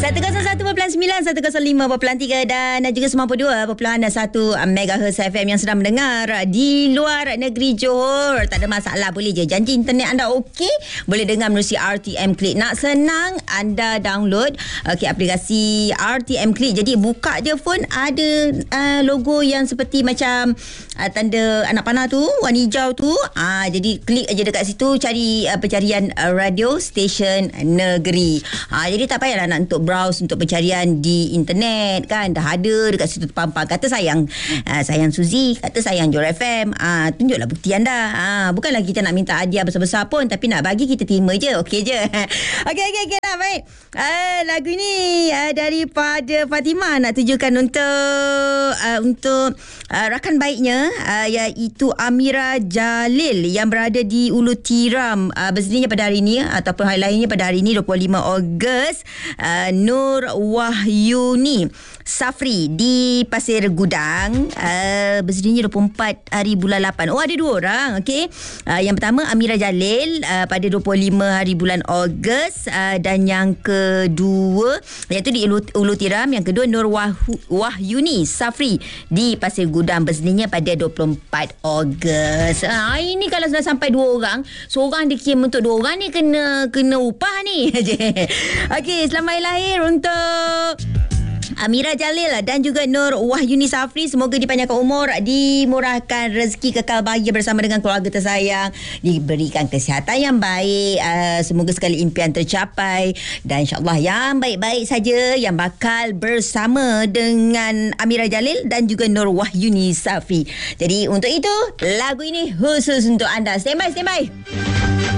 101.9, 105.3 dan juga 92.1 MHz FM yang sedang mendengar di luar negeri Johor. Tak ada masalah, boleh je. Janji internet anda okey, boleh dengar menerusi RTM Klik. Nak senang, anda download aplikasi RTM Klik. Jadi buka je phone, ada logo yang seperti macam tanda anak panah tu, warna hijau tu. Jadi klik aja dekat situ, cari pencarian radio stesen negeri. Jadi tak payahlah nak untuk browse untuk pencarian di internet kan. Dah ada dekat situ terpampang. Kata sayang Suzy, kata sayang Johor FM. Tunjuklah bukti anda. Bukanlah kita nak minta hadiah besar-besar pun, tapi nak bagi kita terima je. Okey je. Okey lah, baik. Lagu ni daripada Fatimah nak tujukan untuk rakan baiknya, iaitu Amira Jalil yang berada di Ulu Tiram. Berzininya pada hari ini ataupun hari lainnya pada hari ini 25 Ogos. Nur Wahyuni Safri di Pasir Gudang. Berzininya 24 hari bulan 8. Ada dua orang. Okey. Yang pertama Amira Jalil pada 25 hari bulan Ogos, dan yang kedua iaitu di Ulu Tiram. Yang kedua Nur Wahyuni Safri di Pasir Gudang, berzininya pada 24 Ogos. Ini kalau sudah sampai dua orang, seorang dikirim untuk dua orang ni kena upah ni. Okey, selamat hari lahir untuk Amira Jalil dan juga Nur Wahyuni Safri. Semoga dipanjangkan umur, dimurahkan rezeki, kekal bahagia bersama dengan keluarga tersayang, diberikan kesihatan yang baik. Semoga sekali impian tercapai, dan insyaAllah yang baik-baik saja yang bakal bersama dengan Amira Jalil dan juga Nur Wahyuni Safri. Jadi untuk itu, lagu ini khusus untuk anda. Stand by.